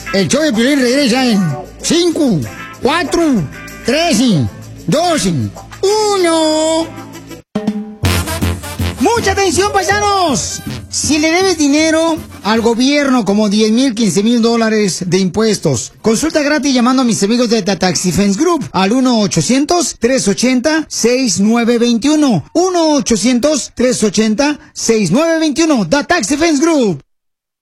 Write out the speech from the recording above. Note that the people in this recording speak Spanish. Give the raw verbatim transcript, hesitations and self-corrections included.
El show de Piolín regresa en cinco, cuatro, tres, dos, uno. ¡Mucha atención, paisanos! Si le debes dinero al gobierno como diez mil, quince mil dólares de impuestos, consulta gratis llamando a mis amigos de The Tax Defense Group al uno ochocientos, tres ochenta, seis nueve dos uno. uno ochocientos, tres ochenta, seis nueve dos uno. The Tax Defense Group.